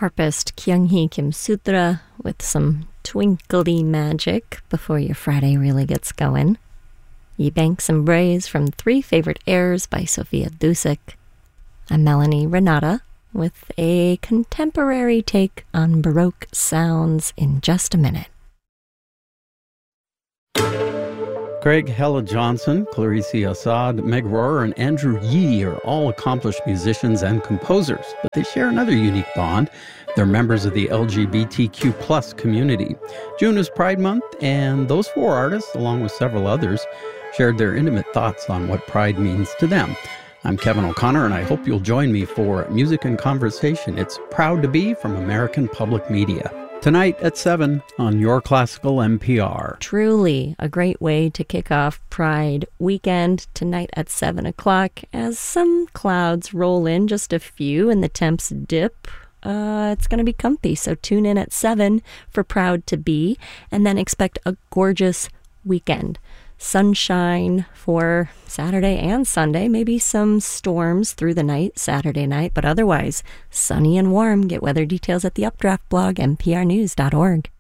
harpist Kyung-hee Kim Sutra with some twinkly magic before your Friday really gets going. Ye Banks and Brays from Three Favorite Airs by Sophia Dusick. I'm Melanie Renata with a contemporary take on Baroque sounds in just a minute. Craig Hella Johnson, Clarice Assad, Meg Rohrer, and Andrew Yee are all accomplished musicians and composers, but they share another unique bond. They're members of the LGBTQ plus community. June is Pride Month, and those four artists, along with several others, shared their intimate thoughts on what Pride means to them. I'm Kevin O'Connor, and I hope you'll join me for Music and Conversation. It's Proud to Be from American Public Media. Tonight at 7 on Your Classical NPR. Truly a great way to kick off Pride weekend tonight at 7 o'clock as some clouds roll in, just a few, and the temps dip. It's going to be comfy, so tune in at 7 for Proud to Be, and then expect a gorgeous weekend. Sunshine for Saturday and Sunday, maybe some storms through the night, Saturday night, but otherwise sunny and warm. Get weather details at the Updraft blog, nprnews.org.